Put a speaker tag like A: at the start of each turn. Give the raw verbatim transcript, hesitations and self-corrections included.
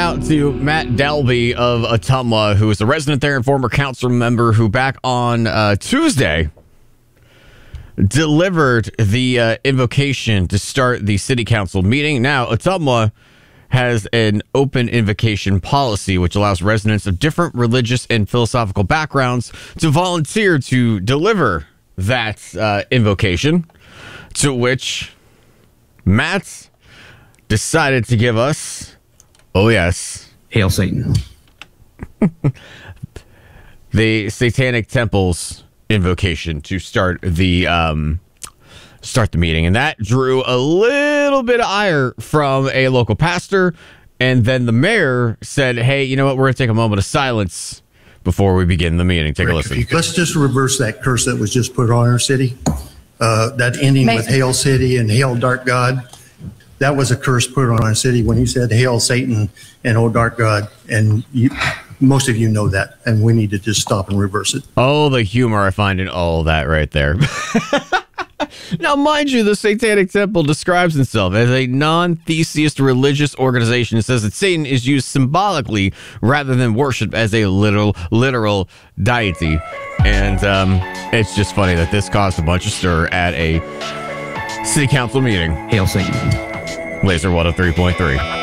A: out to Matt Delby of Ottumwa, who is a resident there and former council member who back on uh, Tuesday delivered the uh, invocation to start the city council meeting. Now, Ottumwa has an open invocation policy, which allows residents of different religious and philosophical backgrounds to volunteer to deliver that uh, invocation, to which Matt decided to give us, oh yes,
B: Hail Satan.
A: the Satanic Temple's invocation to start the um, start the meeting, and that drew a little bit of ire from a local pastor. And then the mayor said, "Hey, you know what? We're going to take a moment of silence before we begin the meeting." Take a listen.
C: Let's just reverse that curse that was just put on our city. Uh, that ending
D: May-
C: with Hail City and Hail Dark God. That was a curse put on our city when he said Hail Satan and Oh Dark God. And you, most of you know that, and we need to just stop and reverse it.
A: Oh, the humor I find in all that right there. Now, mind you, the Satanic Temple describes itself as a non-theist religious organization. It says that Satan is used symbolically rather than worshipped as a literal, literal deity. And um, it's just funny that this caused a bunch of stir at a city council meeting.
B: Hail Satan.
A: Laser one oh three point three.